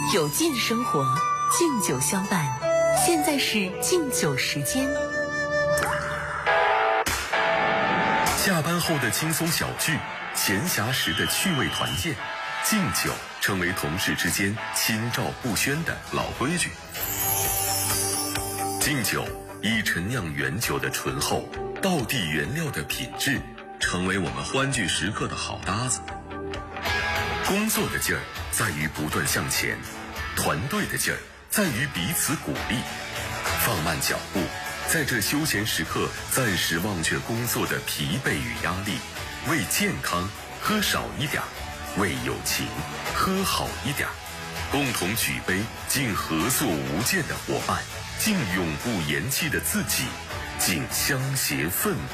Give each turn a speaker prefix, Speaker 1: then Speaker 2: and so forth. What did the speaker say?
Speaker 1: 有劲生活，敬酒相伴。现在是敬酒时间。
Speaker 2: 下班后的轻松小聚，闲暇时的趣味团建，敬酒成为同事之间心照不宣的老规矩。敬酒以陈酿原酒的醇厚，道地原料的品质，成为我们欢聚时刻的好搭子。工作的劲儿在于不断向前，团队的劲儿在于彼此鼓励。放慢脚步，在这休闲时刻暂时忘却工作的疲惫与压力，为健康喝少一点，为友情喝好一点，共同举杯敬合作无间的伙伴，敬永不言弃的自己，敬相携奋斗